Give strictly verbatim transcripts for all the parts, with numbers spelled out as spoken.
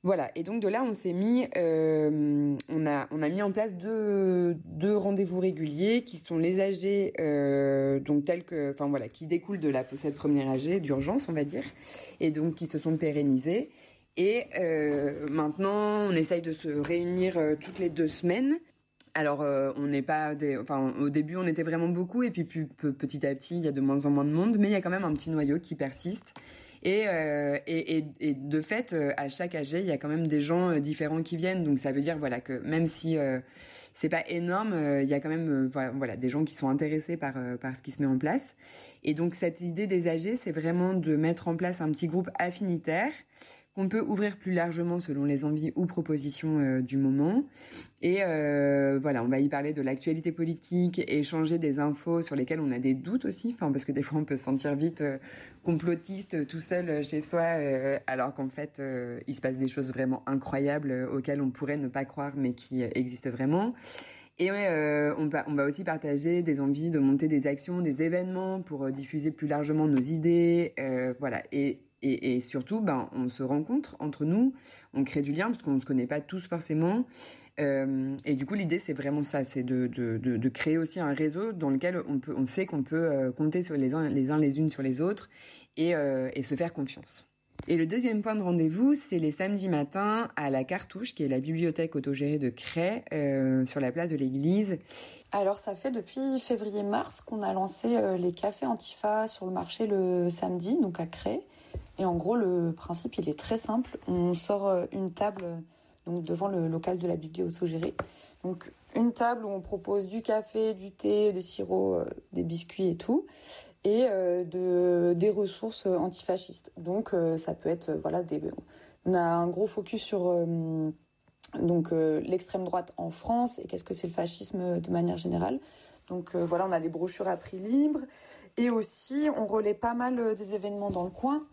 Voilà, et donc de là, on s'est mis, euh, on a, on a mis en place deux, deux rendez-vous réguliers qui sont les A G, euh, donc tels que, enfin voilà, qui découlent de la cette première A G d'urgence, on va dire, et donc qui se sont pérennisés. Et euh, maintenant, on essaye de se réunir euh, toutes les deux semaines. Alors, euh, on n'est pas des, enfin, au début, on était vraiment beaucoup, et puis plus, petit à petit, il y a de moins en moins de monde, mais il y a quand même un petit noyau qui persiste. Et, euh, et, et, et de fait, euh, à chaque A G, il y a quand même des gens euh, différents qui viennent. Donc ça veut dire voilà que même si euh, c'est pas énorme, euh, il y a quand même euh, voilà des gens qui sont intéressés par euh, par ce qui se met en place. Et donc cette idée des A G, c'est vraiment de mettre en place un petit groupe affinitaire qu'on peut ouvrir plus largement selon les envies ou propositions euh, du moment. Et euh, voilà, on va y parler de l'actualité politique, échanger des infos sur lesquelles on a des doutes aussi, enfin parce que des fois on peut se sentir vite euh, complotiste euh, tout seul euh, chez soi, euh, alors qu'en fait euh, il se passe des choses vraiment incroyables euh, auxquelles on pourrait ne pas croire, mais qui euh, existent vraiment. Et ouais, euh, on, va, on va aussi partager des envies de monter des actions, des événements pour euh, diffuser plus largement nos idées, euh, voilà. Et Et, et surtout, ben, on se rencontre entre nous, on crée du lien parce qu'on ne se connaît pas tous forcément. Euh, et du coup, l'idée, c'est vraiment ça, c'est de, de, de, de créer aussi un réseau dans lequel on, peut, on sait qu'on peut euh, compter sur les uns, les uns les unes sur les autres et, euh, et se faire confiance. Et le deuxième point de rendez-vous, c'est les samedis matins à la Cartouche, qui est la bibliothèque autogérée de Cray, euh, sur la place de l'église. Alors ça fait depuis février-mars qu'on a lancé euh, les cafés Antifa sur le marché le samedi, donc à Cray. Et en gros, le principe, il est très simple. On sort une table donc devant le local de la bibliothèque autogérée. Donc, une table où on propose du café, du thé, des sirops, euh, des biscuits et tout. Et euh, de, des ressources antifascistes. Donc, euh, ça peut être... Euh, voilà, des, on a un gros focus sur euh, donc, euh, l'extrême droite en France et qu'est-ce que c'est le fascisme de manière générale. Donc, euh, voilà, on a des brochures à prix libre. Et aussi, on relaie pas mal des événements dans le coin.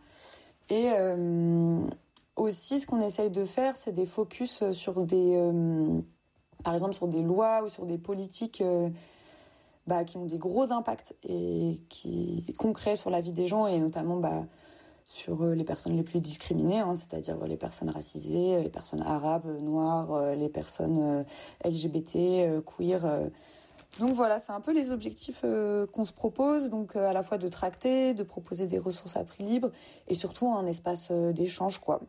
Et euh, aussi, ce qu'on essaye de faire, c'est des focus sur des, euh, par exemple, sur des lois ou sur des politiques euh, bah, qui ont des gros impacts et qui concrets sur la vie des gens et notamment bah, sur les personnes les plus discriminées, hein, c'est-à-dire les personnes racisées, les personnes arabes, noires, les personnes L G B T, queer. Donc voilà, c'est un peu les objectifs euh, qu'on se propose, donc euh, à la fois de tracter, de proposer des ressources à prix libre et surtout un espace euh, d'échange, quoi.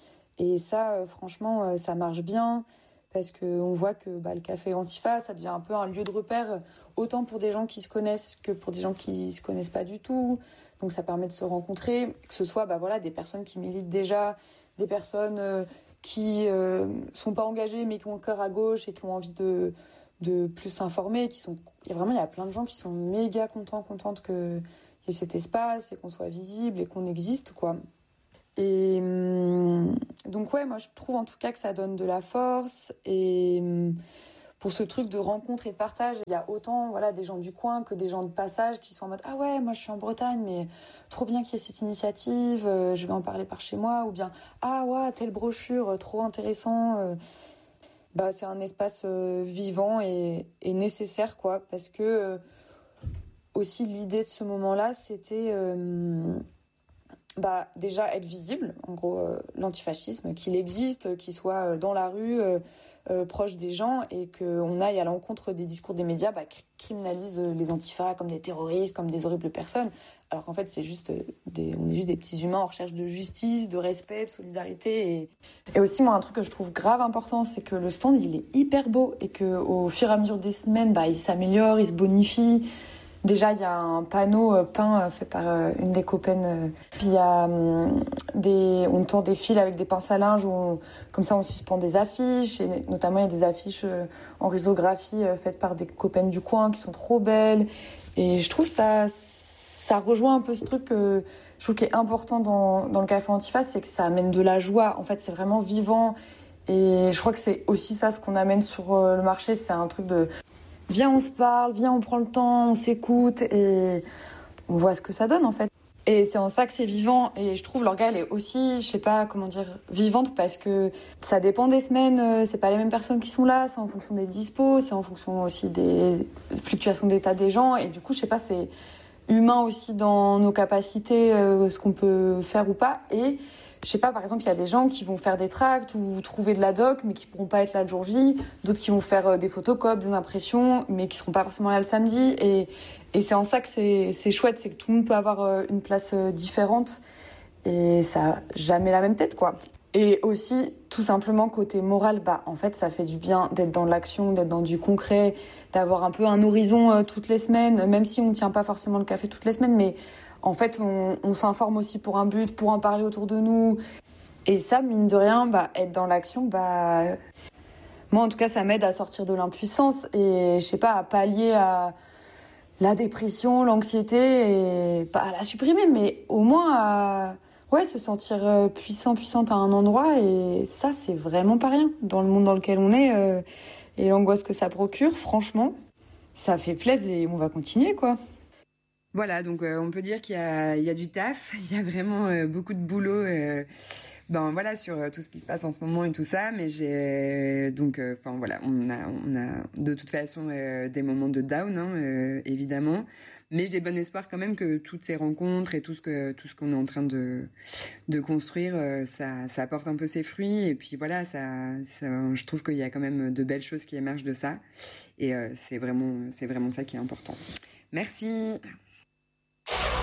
Et ça, euh, franchement, euh, ça marche bien parce qu'on voit que bah, le café Antifa, ça devient un peu un lieu de repère, autant pour des gens qui se connaissent que pour des gens qui se connaissent pas du tout. Donc ça permet de se rencontrer, que ce soit bah, voilà, des personnes qui militent déjà, des personnes euh, qui euh, sont pas engagées mais qui ont le cœur à gauche et qui ont envie de... de plus s'informer, qui sont, il y a vraiment, il y a plein de gens qui sont méga contents, contentes que qu'il y ait cet espace et qu'on soit visible et qu'on existe, quoi. Et hum, donc ouais, moi je trouve en tout cas que ça donne de la force et hum, pour ce truc de rencontre et de partage, il y a autant voilà des gens du coin que des gens de passage qui sont en mode ah ouais, moi je suis en Bretagne mais trop bien qu'il y ait cette initiative, euh, je vais en parler par chez moi, ou bien ah ouais, telle brochure, trop intéressant. euh, Bah, c'est un espace euh, vivant et, et nécessaire, quoi, parce que euh, aussi l'idée de ce moment-là, c'était euh, bah, déjà être visible, en gros, euh, l'antifascisme, qu'il existe, qu'il soit dans la rue, euh, euh, proche des gens, et qu'on aille à l'encontre des discours des médias, bah, qui criminalisent les antifas comme des terroristes, comme des horribles personnes, alors qu'en fait, c'est juste des, on est juste des petits humains en recherche de justice, de respect, de solidarité. Et, et aussi, moi, un truc que je trouve grave important, c'est que le stand, il est hyper beau, et qu'au fur et à mesure des semaines, bah, il s'améliore, il se bonifie. Déjà, il y a un panneau peint fait par une des copaines. Puis il y a des, on tend des fils avec des pinces à linge où, on, comme ça, on suspend des affiches. Et notamment, il y a des affiches en risographie faites par des copaines du coin qui sont trop belles. Et je trouve ça, ça rejoint un peu ce truc que je trouve qui est important dans, dans le café Antifa, c'est que ça amène de la joie. En fait, c'est vraiment vivant. Et je crois que c'est aussi ça ce qu'on amène sur le marché. C'est un truc de viens, on se parle, viens, on prend le temps, on s'écoute et on voit ce que ça donne en fait. Et c'est en ça que c'est vivant. Et je trouve l'orga, elle est aussi, je sais pas comment dire, vivante parce que ça dépend des semaines. C'est pas les mêmes personnes qui sont là. C'est en fonction des dispos, c'est en fonction aussi des fluctuations d'état des gens. Et du coup, je sais pas, c'est humain aussi dans nos capacités, euh, ce qu'on peut faire ou pas. Et je sais pas, par exemple, il y a des gens qui vont faire des tracts ou trouver de la doc, mais qui pourront pas être là le jour J. D'autres qui vont faire euh, des photocopies, des impressions, mais qui seront pas forcément là le samedi. Et, et c'est en ça que c'est, c'est chouette, c'est que tout le monde peut avoir euh, une place euh, différente. Et ça a jamais la même tête, quoi. Et aussi, tout simplement, côté moral, bah, en fait, ça fait du bien d'être dans l'action, d'être dans du concret, d'avoir un peu un horizon euh, toutes les semaines, même si on ne tient pas forcément le café toutes les semaines, mais en fait, on, on s'informe aussi pour un but, pour en parler autour de nous. Et ça, mine de rien, bah, être dans l'action, bah, moi, en tout cas, ça m'aide à sortir de l'impuissance et, je sais pas, à pallier à la dépression, l'anxiété et pas à la supprimer, mais au moins à, ouais, se sentir puissant, puissante à un endroit. Et ça, c'est vraiment pas rien dans le monde dans lequel on est euh, et l'angoisse que ça procure, franchement. Ça fait plaisir et on va continuer, quoi. Voilà, donc euh, on peut dire qu'il y a, il y a du taf, il y a vraiment euh, beaucoup de boulot euh, ben, voilà, sur euh, tout ce qui se passe en ce moment et tout ça, mais j'ai donc, enfin euh, voilà, on a, on a de toute façon euh, des moments de down, hein, euh, évidemment, mais j'ai bon espoir quand même que toutes ces rencontres et tout ce, que, tout ce qu'on est en train de, de construire, euh, ça, ça apporte un peu ses fruits, et puis voilà, ça, ça, je trouve qu'il y a quand même de belles choses qui émergent de ça, et euh, c'est vraiment, c'est vraiment ça qui est important. Merci.